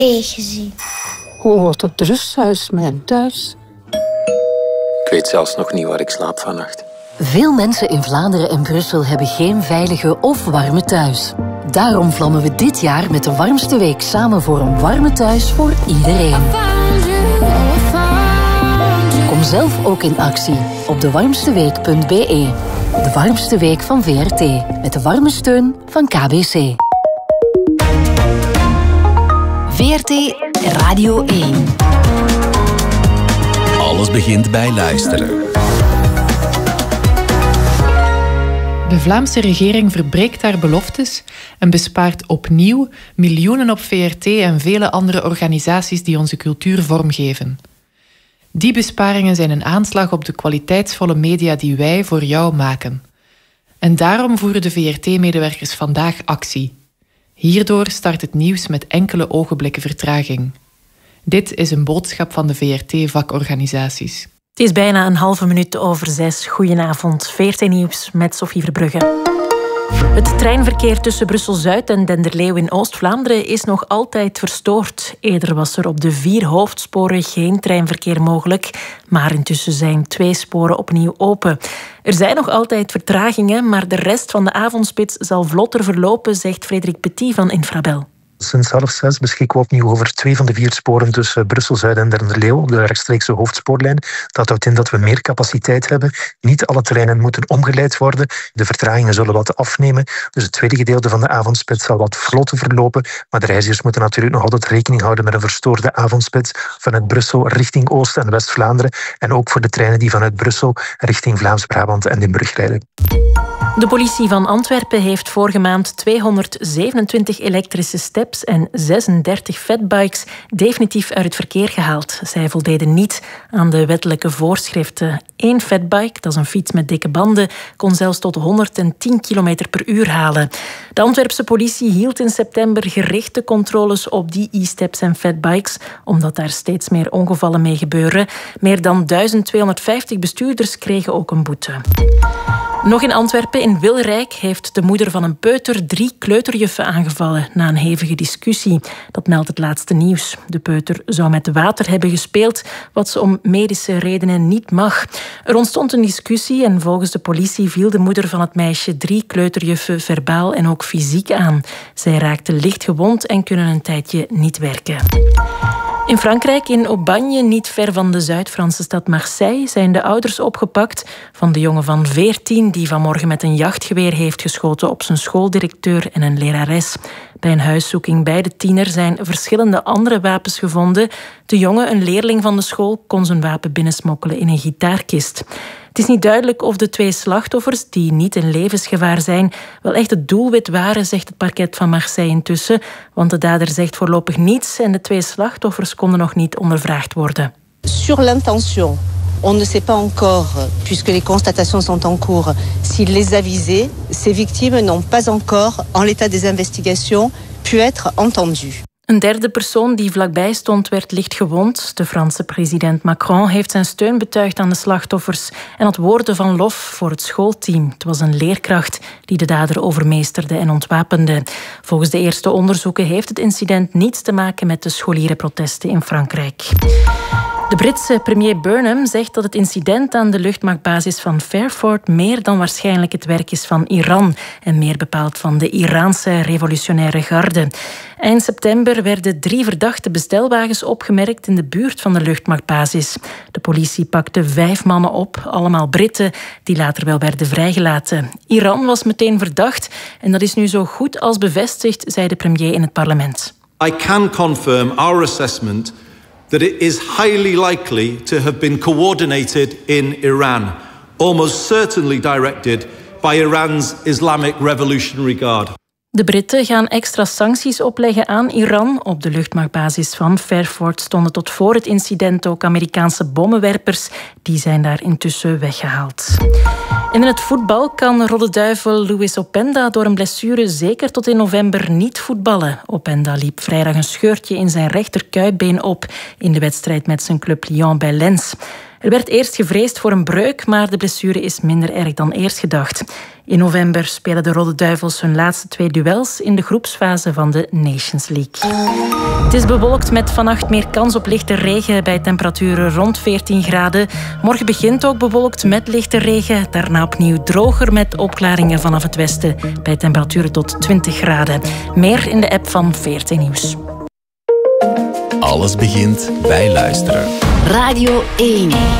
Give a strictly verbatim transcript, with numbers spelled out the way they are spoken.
gezien. Hoe wordt het rusthuis mijn thuis? Ik weet zelfs nog niet waar ik slaap vannacht. Veel mensen in Vlaanderen en Brussel hebben geen veilige of warme thuis. Daarom vlammen we dit jaar met de warmste week samen voor een warme thuis voor iedereen. Kom zelf ook in actie op de warmsteweek punt b e. De warmste week van V R T. Met de warme steun van K B C. V R T Radio één. Alles begint bij luisteren. De Vlaamse regering verbreekt haar beloftes en bespaart opnieuw miljoenen op V R T en vele andere organisaties die onze cultuur vormgeven. Die besparingen zijn een aanslag op de kwaliteitsvolle media die wij voor jou maken. En daarom voeren de V R T-medewerkers vandaag actie. Hierdoor start het nieuws met enkele ogenblikken vertraging. Dit is een boodschap van de V R T-vakorganisaties. Het is bijna een halve minuut over zes. Goedenavond, V R T Nieuws met Sophie Verbrugge. Het treinverkeer tussen Brussel-Zuid en Denderleeuw in Oost-Vlaanderen is nog altijd verstoord. Eerder was er op de vier hoofdsporen geen treinverkeer mogelijk, maar intussen zijn twee sporen opnieuw open. Er zijn nog altijd vertragingen, maar de rest van de avondspits zal vlotter verlopen, zegt Frederik Petit van Infrabel. Sinds half zes beschikken we opnieuw over twee van de vier sporen tussen Brussel-Zuid en Denderleeuw op de rechtstreekse hoofdspoorlijn. Dat houdt in dat we meer capaciteit hebben. Niet alle treinen moeten omgeleid worden. De vertragingen zullen wat afnemen. Dus het tweede gedeelte van de avondspits zal wat vlotter verlopen. Maar de reizigers moeten natuurlijk nog altijd rekening houden met een verstoorde avondspits vanuit Brussel richting Oost- en West-Vlaanderen. En ook voor de treinen die vanuit Brussel richting Vlaams-Brabant en Limburg rijden. De politie van Antwerpen heeft vorige maand tweehonderdzevenentwintig elektrische steps en zesendertig fatbikes definitief uit het verkeer gehaald. Zij voldeden niet aan de wettelijke voorschriften. Eén fatbike, dat is een fiets met dikke banden, kon zelfs tot honderdtien kilometer per uur halen. De Antwerpse politie hield in september gerichte controles op die e-steps en fatbikes, omdat daar steeds meer ongevallen mee gebeuren. Meer dan duizend tweehonderdvijftig bestuurders kregen ook een boete. Nog in Antwerpen, in Wilrijk, heeft de moeder van een peuter drie kleuterjuffen aangevallen na een hevige discussie. Dat meldt het laatste nieuws. De peuter zou met water hebben gespeeld, wat ze om medische redenen niet mag. Er ontstond een discussie en volgens de politie viel de moeder van het meisje drie kleuterjuffen verbaal en ook fysiek aan. Zij raakten licht gewond en kunnen een tijdje niet werken. In Frankrijk, in Aubagne, niet ver van de Zuid-Franse stad Marseille, zijn de ouders opgepakt van de jongen van veertien die vanmorgen met een jachtgeweer heeft geschoten op zijn schooldirecteur en een lerares. Bij een huiszoeking bij de tiener zijn verschillende andere wapens gevonden. De jongen, een leerling van de school, kon zijn wapen binnensmokkelen in een gitaarkist. Het is niet duidelijk of de twee slachtoffers, die niet in levensgevaar zijn, wel echt het doelwit waren, zegt het parket van Marseille intussen, want de dader zegt voorlopig niets en de twee slachtoffers konden nog niet ondervraagd worden. Sur l'intention, on ne sait pas encore, puisque les constatations sont en cours, si les avisés, ces victimes n'ont pas encore, en l'état des investigations, pu être entendus. Een derde persoon die vlakbij stond werd licht gewond. De Franse president Macron heeft zijn steun betuigd aan de slachtoffers en had woorden van lof voor het schoolteam. Het was een leerkracht die de dader overmeesterde en ontwapende. Volgens de eerste onderzoeken heeft het incident niets te maken met de scholierenprotesten in Frankrijk. De Britse premier Burnham zegt dat het incident aan de luchtmachtbasis van Fairford meer dan waarschijnlijk het werk is van Iran en meer bepaald van de Iraanse revolutionaire garde. Eind september werden drie verdachte bestelwagens opgemerkt in de buurt van de luchtmachtbasis. De politie pakte vijf mannen op, allemaal Britten, die later wel werden vrijgelaten. Iran was meteen verdacht en dat is nu zo goed als bevestigd, zei de premier in het parlement. I can confirm our assessment that it is highly likely to have been coordinated in Iran, almost certainly directed by Iran's Islamic Revolutionary Guard. De Britten gaan extra sancties opleggen aan Iran. Op de luchtmachtbasis van Fairford stonden tot voor het incident ook Amerikaanse bommenwerpers. Die zijn daar intussen weggehaald. En in het voetbal kan Rode Duivel Luis Openda door een blessure zeker tot in november niet voetballen. Openda liep vrijdag een scheurtje in zijn rechterkuitbeen op in de wedstrijd met zijn club Lyon bij Lens. Er werd eerst gevreesd voor een breuk, maar de blessure is minder erg dan eerst gedacht. In november spelen de Rode Duivels hun laatste twee duels in de groepsfase van de Nations League. Het is bewolkt met vannacht meer kans op lichte regen bij temperaturen rond veertien graden. Morgen begint ook bewolkt met lichte regen. Daarna opnieuw droger met opklaringen vanaf het westen bij temperaturen tot twintig graden. Meer in de app van V R T Nieuws. Alles begint bij luisteren. Radio één.